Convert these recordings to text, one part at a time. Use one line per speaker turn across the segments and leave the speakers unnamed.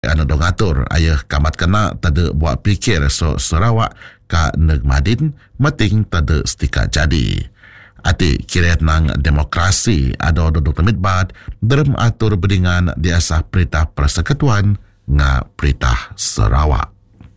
anu dong atur ayah kamat kena tada buat pikir so Sarawak ka negmadin meting tada setika jadi. Ati kira nang demokrasi ada duduk temit derem atur berdingan di asah perintah persekutuan nga perintah Sarawak.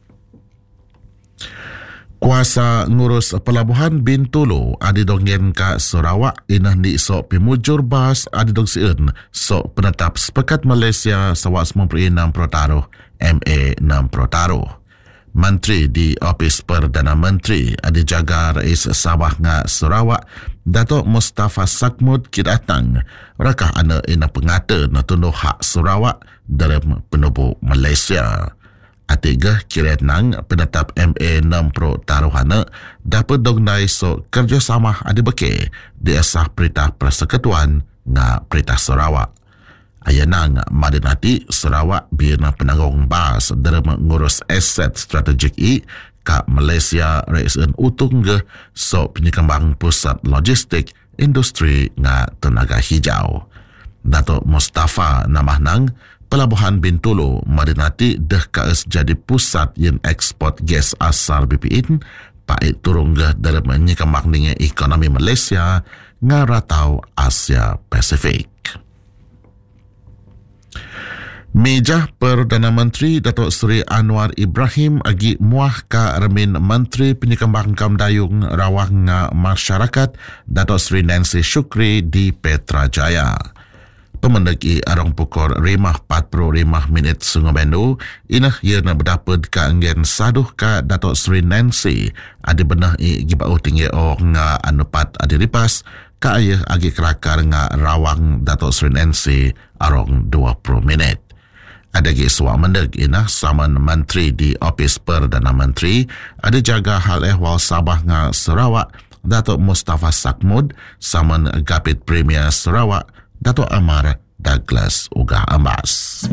Kuasa ngurus pelabuhan Bintulu adi donggen ka Sarawak inah ni sok pimujur bas adi dong sien sok penetap sepakat Malaysia sawak 96 taruh MA 6 taruh. Menteri di Ofis Perdana Menteri adi jaga Rais Sabah nga Sarawak Datuk Mustafa Sakmud kidatang rakah ana ina pengata na tunduh hak Sarawak dalam penubuh Malaysia. Atiga kira nang penetap MA 6 taruhana dapat dongnai so kerjasama adi beke di asah perintah persekutuan nga perintah Sarawak. Ayanang madinati Sarawak bina penanggung bas dalam ngurus aset strategik ka Malaysia reisen utung ge so penyekembang pusat logistik industri nga tenaga hijau. Datuk Mustafa namah nang Pelabuhan Bintulu madinati dah kaes jadi pusat yang ekspor gas asal BPN pait turung ge dalam menyekembang dengan ekonomi Malaysia ngaratau Asia Pasifik. Meja Perdana Menteri Datuk Seri Anwar Ibrahim agi muah ka remin Menteri Penyekembang Kamdayung Rawang Masyarakat Datuk Seri Nancy Shukri di Petrajaya. Pemendaki arong pukul 5:45 Sungai Bendu inah ia nak berdapat ka anggen saduh ka Datuk Seri Nancy adi benah gibau tinggi nga anupat adi lipas ka ayah agi kelakar nga Rawang Datuk Seri Nancy arong 20 minit. Adagi suak mendeg inah saman Menteri di Ofis Perdana Menteri ada jaga hal ehwal Sabah nga Sarawak Datuk Mustafa Sakmud saman Gapit Premier Sarawak Datuk Amar Douglas Ugah Ambas.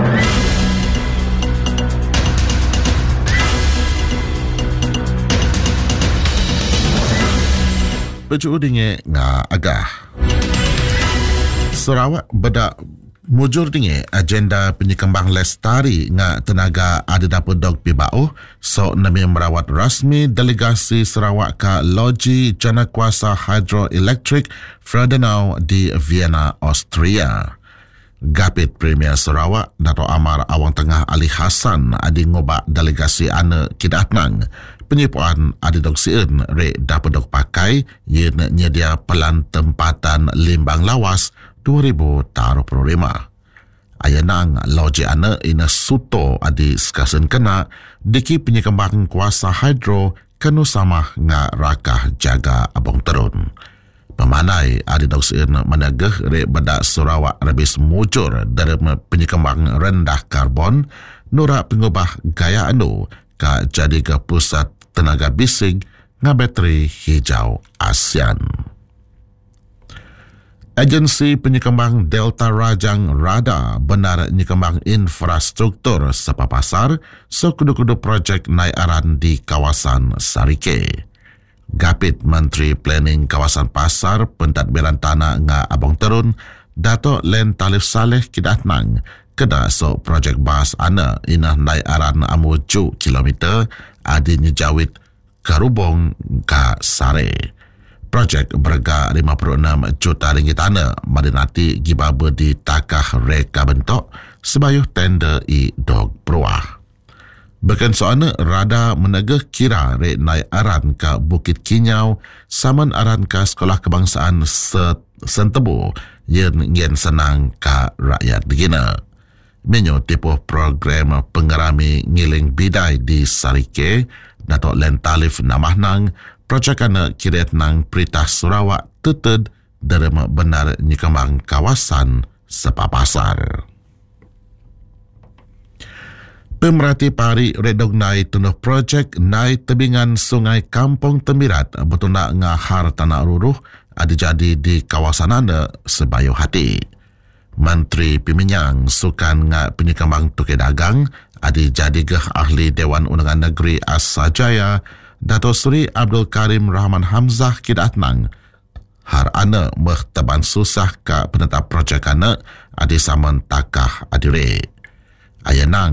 Baju dinge nga agah. Sarawak bedak mujur dinge agenda penyekembang lestari nga tenaga ada dapat dog pibau so nami merawat rasmi delegasi Sarawak ka Loji Janakuasa Hydroelectric Freudenau di Vienna, Austria. Gapit Premier Sarawak Dato' Amar Awang Tengah Ali Hassan adi ngobak delegasi ana kidatnang penyipuan adi dog sien re dapat dog pakai yen nyedia pelan tempatan limbang lawas 2025. Ayanang loji ana ina suto adi sekasen kena diki penyekembang kuasa hidro kanu sama nga rakah jaga abong terun. Pemanai adi dausien menegeh re bedak Sarawak rebis mujur dari penyekembang rendah karbon nura pengubah gaya anu ka jadi ke pusat tenaga bising nga bateri hijau ASEAN. Agensi Penyekembang Delta Rajang Rada benar nyekembang infrastruktur sepapasar sekudu-kudu projek naik aran di kawasan Sarike. Gapit Menteri Planning Kawasan Pasar Pentadbiran Tanah nga Abang Terun Dato' Len Talif Saleh kidatnang keda so projek bas ana inah naik aran amuju kilometer adi nyejawit karubong ka Sare. Projek berharga 56 juta ringgit ana madinati gibabe di takah reka bentok sebayuh tender i dog peruah. Bahkan soalnya rada menegah kira rek naik aran ke Bukit Kinyau saman aran ke Sekolah Kebangsaan Sentebu yang senang ke rakyat begina. Menyo tipu program pengerami ngiling bidai di Sarike Dato' Len Talif namahnang projek anak kiret nang Perintah Sarawak tutud dalam benar nyekembang kawasan sepapasar. Pemerhati Pari redog nai tunuh projek nai tebingan Sungai Kampung Temirat betuna ngahar tanah ruruh ada jadi di kawasan anda sebayuh hati. Menteri Piminyang Sukan nga Penyekembang Tukai Dagang ada jadi geh ahli Dewan Undangan Negeri Asajaya Dato' Seri Abdul Karim Rahman Hamzah kidatnang har ana meh teban susah ka penetap projek ana adi saman takah adire. Ayanang